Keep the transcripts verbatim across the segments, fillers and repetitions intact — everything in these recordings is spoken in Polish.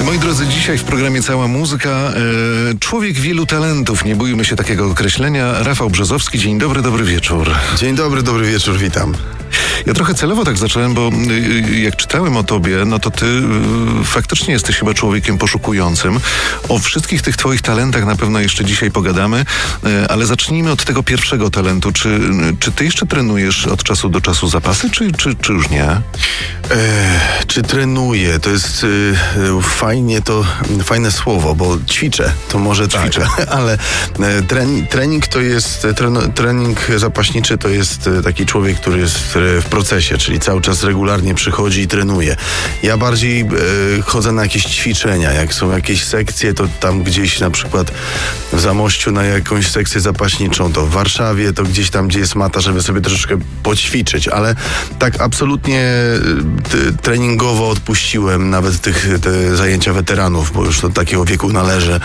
Moi drodzy, dzisiaj w programie Cała Muzyka e, człowiek wielu talentów, nie bójmy się takiego określenia. Rafał Brzozowski, dzień dobry, dobry wieczór. Dzień dobry, dobry wieczór, witam. Ja trochę celowo tak zacząłem, bo y, jak czytałem o tobie, no to ty y, faktycznie jesteś chyba człowiekiem poszukującym. O wszystkich tych twoich talentach na pewno jeszcze dzisiaj pogadamy, y, ale zacznijmy od tego pierwszego talentu. Czy, y, czy ty jeszcze trenujesz od czasu do czasu zapasy, czy, czy, czy już nie? E, czy trenuję? To jest y, fajnie, to fajne słowo, bo ćwiczę, to może ćwiczę, tak, ale e, trening, trening to jest, tren, trening zapaśniczy to jest taki człowiek, który jest w procesie, czyli cały czas regularnie przychodzi i trenuje. Ja bardziej e, chodzę na jakieś ćwiczenia. Jak są jakieś sekcje, to tam gdzieś na przykład w Zamościu na jakąś sekcję zapaśniczą, to w Warszawie, to gdzieś tam, gdzie jest mata, żeby sobie troszeczkę poćwiczyć, ale tak absolutnie t, treningowo odpuściłem nawet tych te zajęcia weteranów, bo już do takiego wieku należę.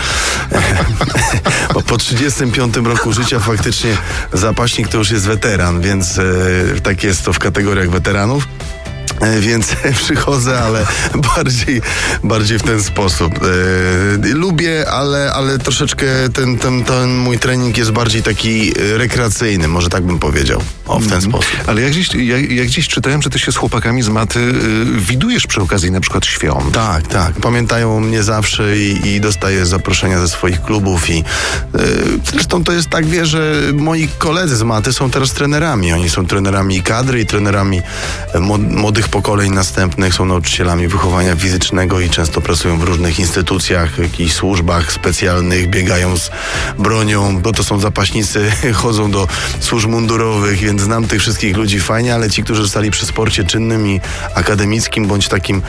Bo po trzydziestym piątym roku życia faktycznie zapaśnik to już jest weteran, więc e, tak jest to w kategoriach weteranów. Więc przychodzę, ale bardziej, bardziej w ten sposób. E, lubię, ale, ale troszeczkę ten, ten, ten mój trening jest bardziej taki rekreacyjny, może tak bym powiedział. O, w ten mm. sposób. Ale jak gdzieś, jak, jak gdzieś czytałem, że ty się z chłopakami z maty y, widujesz przy okazji na przykład świąt. Tak, tak. Pamiętają o mnie zawsze i, i dostaję zaproszenia ze swoich klubów i y, zresztą to jest tak, wie, że moi koledzy z maty są teraz trenerami. Oni są trenerami i kadry i trenerami młodych pokoleń następnych, są nauczycielami wychowania fizycznego i często pracują w różnych instytucjach, jakichś służbach specjalnych, biegają z bronią, bo to są zapaśnicy, chodzą do służb mundurowych, więc znam tych wszystkich ludzi fajnie, ale ci, którzy zostali przy sporcie czynnym i akademickim, bądź takim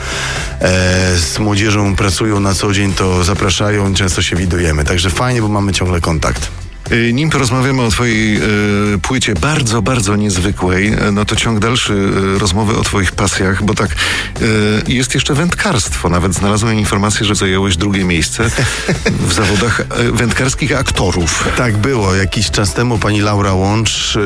e, z młodzieżą pracują na co dzień, to zapraszają i często się widujemy. Także fajnie, bo mamy ciągle kontakt. Nim porozmawiamy o twojej y, płycie bardzo, bardzo niezwykłej, no to ciąg dalszy y, rozmowy o twoich pasjach, bo tak y, jest jeszcze wędkarstwo. Nawet znalazłem informację, że zająłeś drugie miejsce w zawodach y, wędkarskich aktorów. Tak było. Jakiś czas temu pani Laura Łącz, y,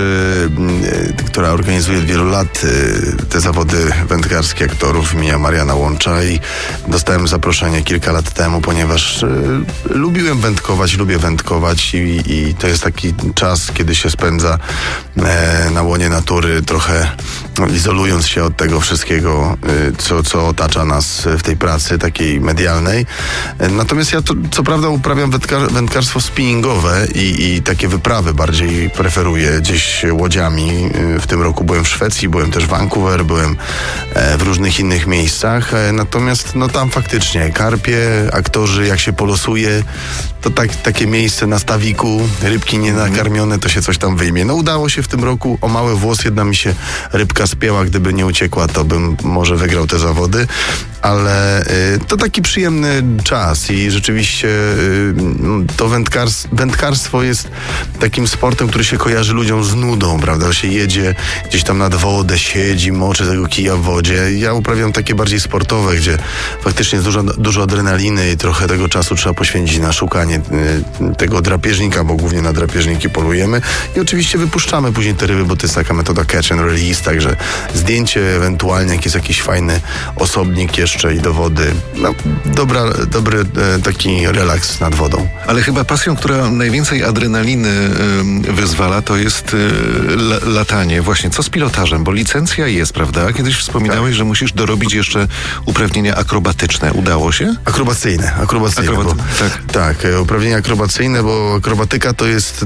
y, która organizuje od wielu lat y, te zawody wędkarskie aktorów imienia Mariana Łącza i dostałem zaproszenie kilka lat temu, ponieważ y, lubiłem wędkować, lubię wędkować i, i I to jest taki czas, kiedy się spędza e, na łonie natury, trochę no, izolując się od tego wszystkiego, e, co, co otacza nas w tej pracy takiej medialnej. E, natomiast ja to, co prawda uprawiam wędkar, wędkarstwo spinningowe i, i takie wyprawy bardziej preferuję gdzieś łodziami. E, w tym roku byłem w Szwecji, byłem też w Vancouver, byłem e, w różnych innych miejscach. E, natomiast no tam faktycznie karpie, aktorzy, jak się polosuje, to tak, takie miejsce na stawiku, rybki nienakarmione, to się coś tam wyjmie. No udało się w tym roku, o mały włos, jedna mi się rybka spięła, gdyby nie uciekła, to bym może wygrał te zawody, ale y, to taki przyjemny czas i rzeczywiście y, to wędkars- wędkarstwo jest takim sportem, który się kojarzy ludziom z nudą, prawda? Się jedzie gdzieś tam nad wodę, siedzi, moczy tego kija w wodzie. Ja uprawiam takie bardziej sportowe, gdzie faktycznie jest dużo, dużo adrenaliny i trochę tego czasu trzeba poświęcić na szukanie y, tego drapieżnika, bo głównie na drapieżniki polujemy i oczywiście wypuszczamy później te ryby, bo to jest taka metoda catch and release, także zdjęcie ewentualnie, jak jest jakiś fajny osobnik jeszcze i do wody. No, dobra, dobry e, taki relaks nad wodą. Ale chyba pasją, która najwięcej adrenaliny y, wyzwala, to jest y, la, latanie. Właśnie, co z pilotażem? Bo licencja jest, prawda? Kiedyś wspominałeś, tak, że musisz dorobić jeszcze uprawnienia akrobatyczne. Udało się? Akrobacyjne. Akrobacyjne. Akrobat- bo, tak. tak, uprawnienia akrobacyjne, bo akrobatyka to jest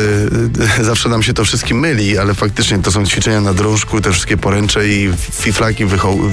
te, zawsze nam się to wszystkim myli, ale faktycznie to są ćwiczenia na drążku, te wszystkie poręcze i fiflaki, wycho-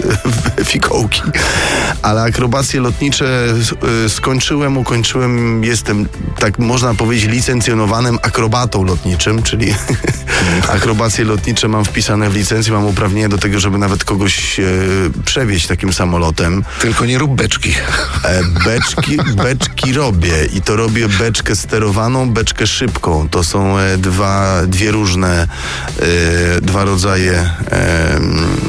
fikołki. Ale akrobacje lotnicze skończyłem, ukończyłem, jestem, tak można powiedzieć, licencjonowanym akrobatą lotniczym, czyli akrobacje lotnicze mam wpisane w licencję, mam uprawnienie do tego, żeby nawet kogoś e, przewieźć takim samolotem. Tylko nie rób beczki. E, beczki, beczki robię i to robię beczkę sterowaną, beczkę szybką. To są e, dwa, dwie różne, e, dwa rodzaje e,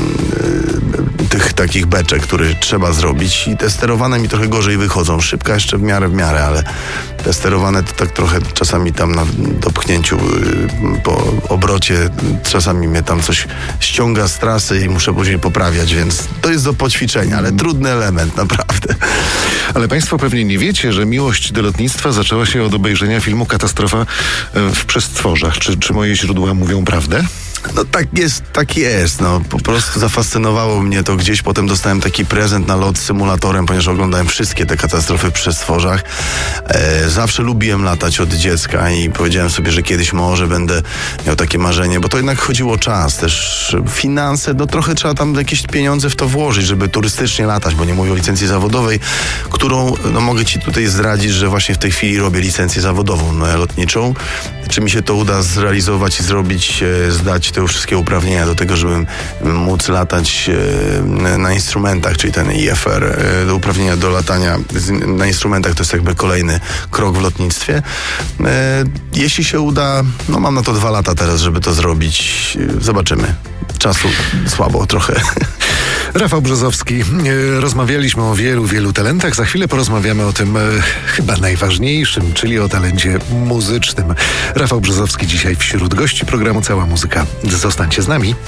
tych takich beczek, które trzeba zrobić i te sterowane mi trochę gorzej wychodzą. Szybka jeszcze w miarę, w miarę, ale te sterowane to tak trochę czasami tam na dopchnięciu po obrocie czasami mnie tam coś ściąga z trasy i muszę później poprawiać, więc to jest do poćwiczenia, ale trudny element, naprawdę. Ale państwo pewnie nie wiecie, że miłość do lotnictwa zaczęła się od obejrzenia filmu Katastrofa w przestworzach. Czy, czy moje źródła mówią prawdę? No tak jest, tak jest. No, po prostu zafascynowało mnie to gdzieś. Potem dostałem taki prezent na lot z symulatorem, ponieważ oglądałem wszystkie te katastrofy w przestworzach. E, zawsze lubiłem latać od dziecka i powiedziałem sobie, że kiedyś może będę miał takie marzenie, bo to jednak chodziło o czas, też finanse, no trochę trzeba tam jakieś pieniądze w to włożyć, żeby turystycznie latać, bo nie mówię o licencji zawodowej, którą, no mogę ci tutaj zdradzić, że właśnie w tej chwili robię licencję zawodową, no, lotniczą. Czy mi się to uda zrealizować i zrobić, e, zdać te wszystkie uprawnienia do tego, żeby móc latać e, na instrumentach, czyli ten I F R, e, do uprawnienia do latania na instrumentach, to jest jakby kolejny krok w lotnictwie. E, jeśli się uda, no mam na to dwa lata teraz, żeby to zrobić. Zobaczymy. Czasu słabo trochę. Rafał Brzozowski. Rozmawialiśmy o wielu, wielu talentach. Za chwilę porozmawiamy o tym e, chyba najważniejszym, czyli o talencie muzycznym. Rafał Brzozowski dzisiaj wśród gości programu Cała Muzyka. Zostańcie z nami.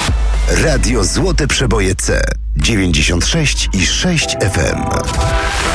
Radio Złote Przeboje C dziewięćdziesiąt sześć i sześć F M.